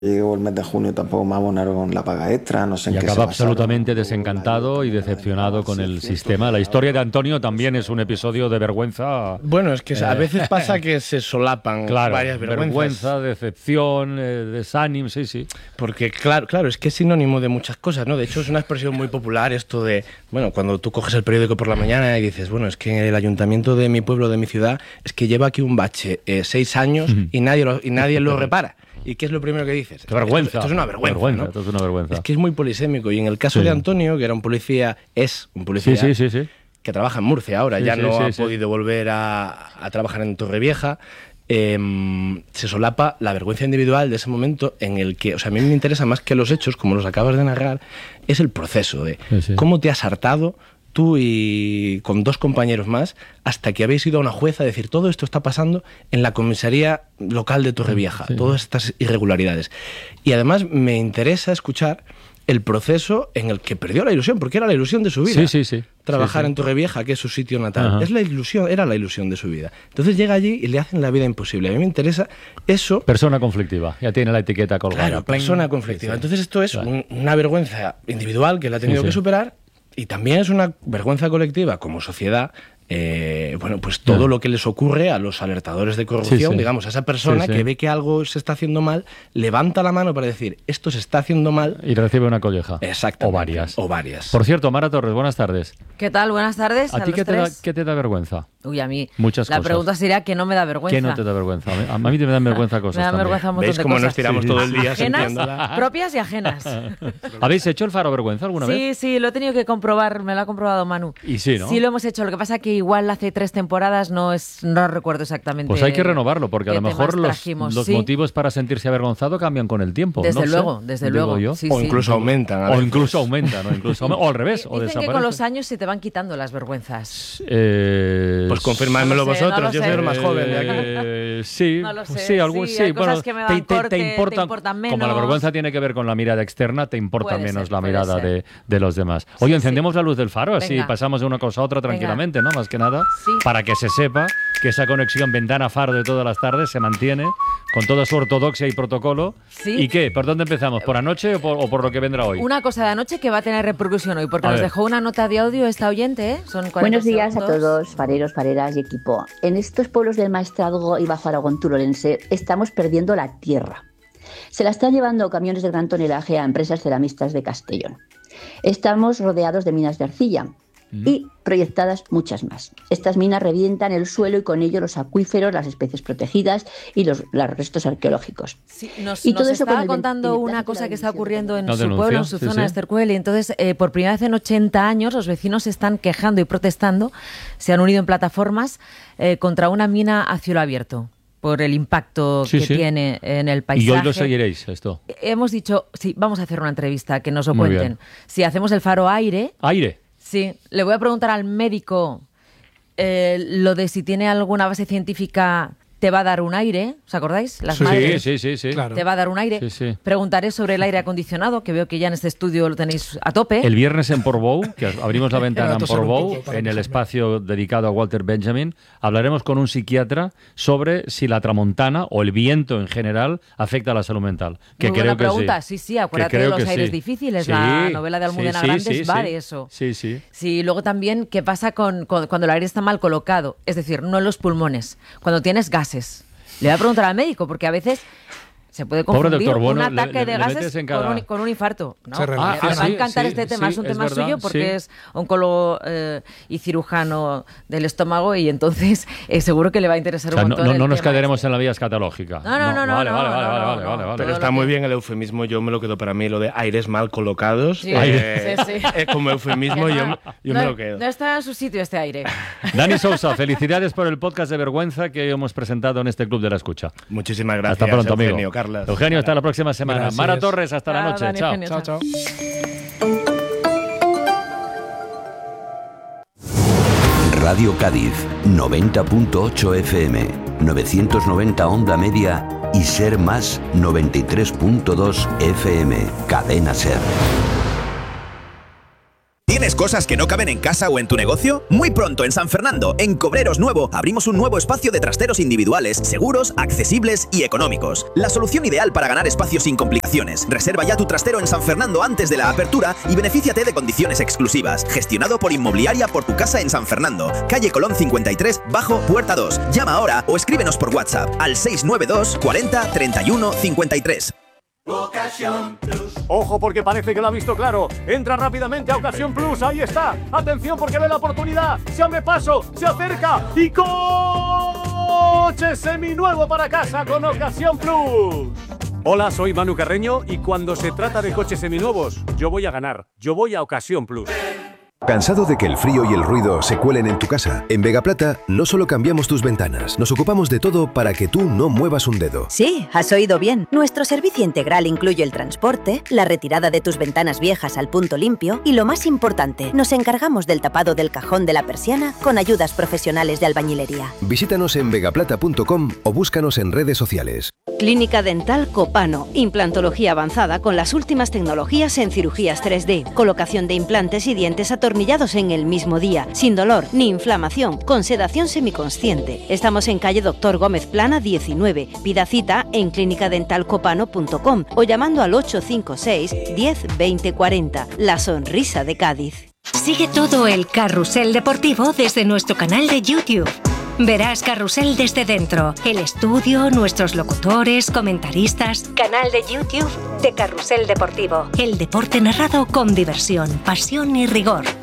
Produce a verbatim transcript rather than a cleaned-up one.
Llegó el mes de junio, tampoco me abonaron la paga extra, no sé en y qué acaba se absolutamente basaron. desencantado y decepcionado con el sistema. La historia de Antonio también es un episodio de vergüenza. Bueno, es que eh, a veces pasa que se solapan claro, varias vergüenzas. vergüenza, decepción, eh, desánimo, sí, sí. Porque claro, claro, es que es sinónimo de muchas cosas, ¿no? De hecho, es una expresión muy popular esto de, bueno, cuando tú coges el periódico por la mañana y dices, bueno, es que el ayuntamiento de mi pueblo, de mi ciudad, es que lleva aquí un bache eh, seis años y nadie lo, y nadie lo repara. ¿Y qué es lo primero que dices? Qué vergüenza. Esto, esto es una vergüenza, vergüenza ¿no? Esto es una vergüenza. Es que es muy polisémico. Y en el caso Sí. de Antonio, que era un policía, es un policía Sí, sí, sí, sí. que trabaja en Murcia ahora, Sí, ya sí, no sí, ha sí. podido volver a, a trabajar en Torrevieja. Eh, se solapa la vergüenza individual de ese momento en el que, o sea, a mí me interesa más que los hechos, como los acabas de narrar, es el proceso de Sí, sí. cómo te has hartado tú y con dos compañeros más hasta que habéis ido a una jueza a decir todo esto está pasando en la comisaría local de Torrevieja, Sí. todas estas irregularidades. Y además me interesa escuchar el proceso en el que perdió la ilusión, porque era la ilusión de su vida. Sí, sí, sí. Trabajar Sí, sí. en Torrevieja, que es su sitio natal. Ajá. Es la ilusión, era la ilusión de su vida. Entonces llega allí y le hacen la vida imposible. A mí me interesa eso. Persona conflictiva, ya tiene la etiqueta colgada. Claro, persona conflictiva. Sí, sí. Entonces esto es Claro. un- una vergüenza individual que él ha tenido Sí, sí. que superar y también es una vergüenza colectiva como sociedad. Eh, bueno, pues todo Ya. lo que les ocurre a los alertadores de corrupción, Sí, sí. digamos, a esa persona Sí, sí. que ve que algo se está haciendo mal, levanta la mano para decir, esto se está haciendo mal. Y recibe una colleja. Exactamente. O varias. O varias. Por cierto, Mara Torres, buenas tardes. ¿Qué tal? Buenas tardes. ¿A, A, ti los qué te, da, tres. qué te da vergüenza? Uy, a mí. Muchas la cosas. pregunta sería que no me da vergüenza. ¿Qué no te da vergüenza? A mí, a mí me dan vergüenza cosas Me da también. vergüenza un montón ¿Veis de cómo cosas. nos tiramos Sí. todo el día Ajenas, sintiéndola? propias y ajenas. ¿Habéis hecho el faro vergüenza alguna Sí, vez? sí, lo he tenido que comprobar, me lo ha comprobado Manu. Y sí, ¿no? Sí, lo hemos hecho. Lo que pasa que igual hace tres temporadas no es, no recuerdo exactamente. Pues hay que renovarlo, porque a qué lo mejor temas los, trajimos. los Sí, motivos para sentirse avergonzado cambian con el tiempo. Desde no sé, luego, desde digo luego. yo. Sí, O sí. incluso aumentan. a O veces. incluso aumentan, o, incluso, aumentan, o al revés, o Dicen que desaparecen. con los años se te van quitando las vergüenzas. Eh, Pues confirmádmelo No lo sé, no vosotros, lo yo sé. soy el más joven de aquí. Eh, sí, No lo sé, sí, algún, sí, sí, hay bueno, cosas que me te, dan te- corte, te te importan, importan como la menos. vergüenza tiene que ver con la mirada externa, te importa Puede menos ser, la puede mirada ser. de, de los demás. Oye, Sí, encendemos sí. la luz del faro, así Venga. pasamos de una cosa a otra tranquilamente, ¿no? Más que nada, Sí. para que se sepa que esa conexión ventana-faro de todas las tardes se mantiene con toda su ortodoxia y protocolo. Sí. ¿Y qué? ¿Por dónde empezamos? ¿Por anoche o por, o por lo que vendrá hoy? Una cosa de anoche que va a tener repercusión hoy, porque A nos ver. dejó una nota de audio esta oyente, ¿eh? Son cuarenta Buenos días segundos. a todos, fareros, fareras y equipo. En estos pueblos del Maestrazgo y Bajo Aragón turolense estamos perdiendo la tierra. Se la están llevando camiones de gran tonelaje a empresas ceramistas de Castellón. Estamos rodeados de minas de arcilla y proyectadas muchas más. Estas minas revientan el suelo y con ello los acuíferos, las especies protegidas y los, los restos arqueológicos. Sí, nos, Y nos todo eso con estaba el contando ven- una la cosa que está denuncia ocurriendo en La su denuncia, pueblo, en su sí, zona sí. de Estercuel, y entonces eh, por primera vez en ochenta años los vecinos se están quejando y protestando, se han unido en plataformas eh, contra una mina a cielo abierto por el impacto Sí, que sí. tiene en el paisaje. Y hoy lo seguiréis, esto. Hemos dicho, sí, vamos a hacer una entrevista, que nos lo Muy cuenten. bien. Si hacemos el faro aire, Aire. sí, le voy a preguntar al médico eh, lo de si tiene alguna base científica, te va a dar un aire, ¿os acordáis? Las Sí, madres. sí, sí, sí. Claro. Te va a dar un aire. Sí, sí. Preguntaré sobre el aire acondicionado, que veo que ya en este estudio lo tenéis a tope. El viernes en Portbou, que abrimos la ventana Era en tosar un Portbou, poco para en el mojarme. espacio dedicado a Walter Benjamin, hablaremos con un psiquiatra sobre si la tramontana o el viento en general afecta a la salud mental. Que Muy creo buena pregunta, que sí, sí. sí, acuérdate Que de creo los que aires sí. difíciles, Sí, la novela de Almudena sí, sí, Grandes sí, va sí. de eso. Sí, sí. Sí, luego también qué pasa con, con- cuando el aire está mal colocado, es decir, no en los pulmones, cuando tienes gases. Le voy a preguntar al médico, porque a veces se puede Pobre confundir doctor Bono, un ataque le- le- de le gases metes en con, cada- un, con un infarto. ¿no? Se relaciona. Me va a sí, encantar sí, este tema, sí, es un es tema verdad, suyo porque sí. es oncólogo eh, y cirujano del estómago y entonces eh, seguro que le va a interesar O sea, un no, montón no- el no nos tema quedaremos este. en la vía escatológica. No, no, no, no, Vale, no, vale, no, vale, no, vale, no, vale, no. vale, Pero vale. Todo está lo muy que- bien el eufemismo, yo me lo quedo para mí, lo de aires mal colocados. Sí, eh, sí, sí. eh, como eufemismo Que yo, no- yo no, me lo quedo. No está en su sitio este aire. Dani Sousa, felicidades por el podcast de vergüenza que hoy hemos presentado en este Club de la Escucha. Muchísimas gracias, Hasta pronto, Eugenio, amigo. Carlas. Eugenio, hasta la próxima semana. Gracias. Mara Torres, hasta la Chao, noche. Dani, Chao. Eugenio, Chao, chao. Radio Cádiz, noventa punto ocho F M, novecientos noventa onda media y Ser Más, noventa y tres punto dos F M, Cadena Ser. ¿Tienes cosas que no caben en casa o en tu negocio? Muy pronto en San Fernando, en Cobreros Nuevo, abrimos un nuevo espacio de trasteros individuales, seguros, accesibles y económicos. La solución ideal para ganar espacio sin complicaciones. Reserva ya tu trastero en San Fernando antes de la apertura y benefíciate de condiciones exclusivas. Gestionado por Inmobiliaria Por Tu Casa en San Fernando, calle Colón cincuenta y tres, bajo puerta dos. Llama ahora o escríbenos por WhatsApp al seis nueve dos cuarenta treinta y uno cincuenta y tres. Ocasión Plus. Ojo, porque parece que lo ha visto claro. Entra rápidamente a Ocasión Plus. Ahí está. Atención, porque ve la oportunidad. Se abre paso, se acerca y coche seminuevo para casa con Ocasión Plus. Hola, soy Manu Carreño y cuando se trata de coches seminuevos, yo voy a ganar. Yo voy a Ocasión Plus. ¿Cansado de que el frío y el ruido se cuelen en tu casa? En Vegaplata no solo cambiamos tus ventanas, nos ocupamos de todo para que tú no muevas un dedo. Sí, has oído bien. Nuestro servicio integral incluye el transporte, la retirada de tus ventanas viejas al punto limpio y, lo más importante, nos encargamos del tapado del cajón de la persiana con ayudas profesionales de albañilería. Visítanos en vegaplata punto com o búscanos en redes sociales. Clínica Dental Copano. Implantología avanzada con las últimas tecnologías en cirugías tres D. Colocación de implantes y dientes atornillados en el mismo día. Sin dolor ni inflamación. Con sedación semiconsciente. Estamos en calle Doctor Gómez Plana diecinueve. Pida cita en clínica dental copano punto com o llamando al ocho cinco seis, diez, veinte, cuarenta. La sonrisa de Cádiz. Sigue todo el carrusel deportivo desde nuestro canal de YouTube. Verás Carrusel desde dentro, el estudio, nuestros locutores, comentaristas. Canal de YouTube de Carrusel Deportivo. El deporte narrado con diversión, pasión y rigor.